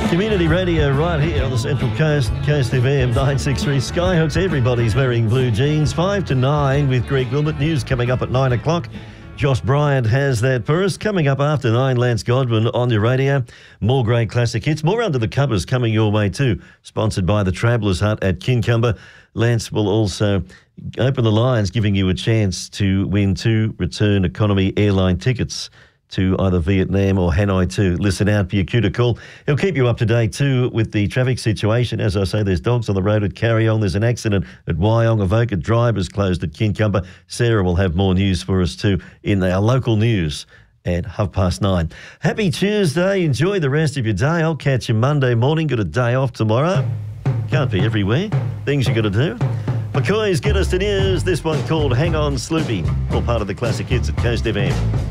Community radio right here on the Central Coast, Coast FM 963 Skyhooks. Everybody's wearing blue jeans. 5 to 9 with Greg Wilmot. News coming up at 9 o'clock. Josh Bryant has that for us. Coming up after 9, Lance Godwin on your radio. More great classic hits. More Under the Covers coming your way too. Sponsored by the Travellers Hut at Kincumber. Lance will also open the lines, giving you a chance to win 2 return economy airline tickets to either Vietnam or Hanoi too. Listen out for your cue to call. He'll keep you up to date too with the traffic situation. As I say, there's dogs on the road at Carryong. There's an accident at Wyong. Avoca Drivers closed at Kincumber. Sarah will have more news for us too in our local news at 9:30. Happy Tuesday. Enjoy the rest of your day. I'll catch you Monday morning. Got a day off tomorrow. Can't be everywhere. Things you got to do. McCoy's Get Us to News. This one called Hang On Sloopy. All part of the classic hits at Coast FM.